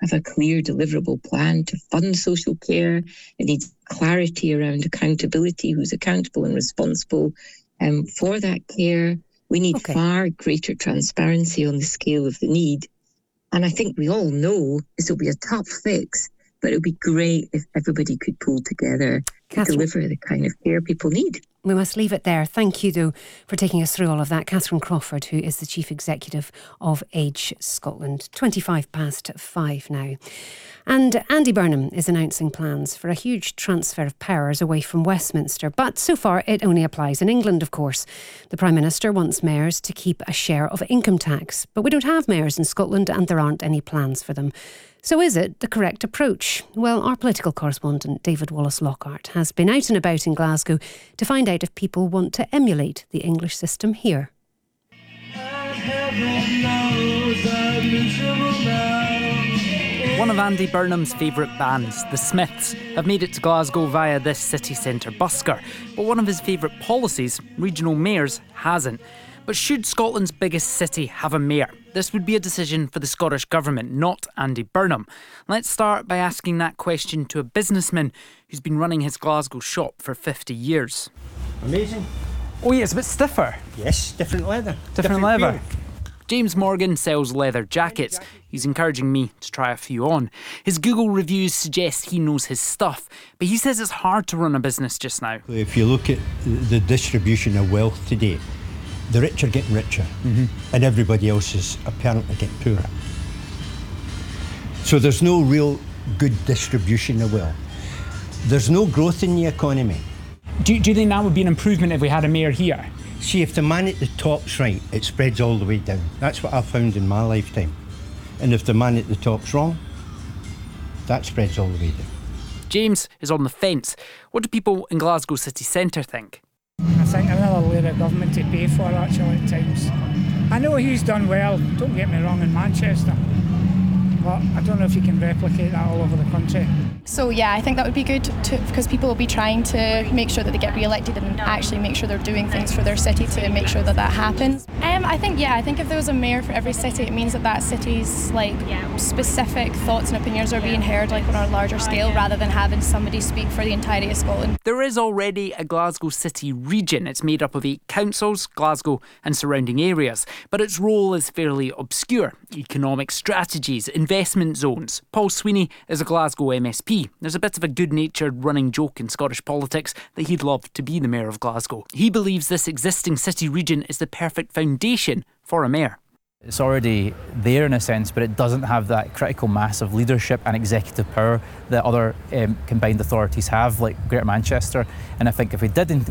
have a clear deliverable plan to fund social care. It needs clarity around accountability, who's accountable and responsible for that care. We need far greater transparency on the scale of the need. And I think we all know this will be a tough fix, but it would be great if everybody could pull together to deliver the kind of care people need. We must leave it there. Thank you, though, for taking us through all of that. Catherine Crawford, who is the Chief Executive of Age Scotland. 5:25 now. And Andy Burnham is announcing plans for a huge transfer of powers away from Westminster. But so far, it only applies in England, of course. The Prime Minister wants mayors to keep a share of income tax. But we don't have mayors in Scotland and there aren't any plans for them. So is it the correct approach? Well, our political correspondent, David Wallace-Lockhart, has been out and about in Glasgow to find out if people want to emulate the English system here. One of Andy Burnham's favourite bands, The Smiths, have made it to Glasgow via this city centre busker. But one of his favourite policies, regional mayors, hasn't. But should Scotland's biggest city have a mayor? This would be a decision for the Scottish Government, not Andy Burnham. Let's start by asking that question to a businessman who's been running his Glasgow shop for 50 years. Amazing. Oh yeah, it's a bit stiffer. Yes, different leather. Different leather. James Morgan sells leather jackets. He's encouraging me to try a few on. His Google reviews suggest he knows his stuff, but he says it's hard to run a business just now. If you look at the distribution of wealth today, the rich are getting richer, and everybody else is apparently getting poorer. So there's no real good distribution of wealth. There's no growth in the economy. Do you think that would be an improvement if we had a mayor here? See, if the man at the top's right, it spreads all the way down. That's what I've found in my lifetime. And if the man at the top's wrong, that spreads all the way down. James is on the fence. What do people in Glasgow city centre think? I think another layer of government to pay for actually at times. I know he's done well, don't get me wrong, in Manchester, but I don't know if you can replicate that all over the country. So yeah, I think that would be good because people will be trying to make sure that they get re-elected and actually make sure they're doing things for their city to make sure that happens. I think if there was a mayor for every city, it means that city's specific thoughts and opinions are being heard on a larger scale rather than having somebody speak for the entirety of Scotland. There is already a Glasgow city region. It's made up of 8 councils, Glasgow and surrounding areas, but its role is fairly obscure. Economic strategies, investment zones. Paul Sweeney is a Glasgow MSP. There's a bit of a good-natured running joke in Scottish politics that he'd love to be the mayor of Glasgow. He believes this existing city region is the perfect foundation for a mayor. It's already there in a sense, but it doesn't have that critical mass of leadership and executive power that other combined authorities have, like Greater Manchester. And I think if we did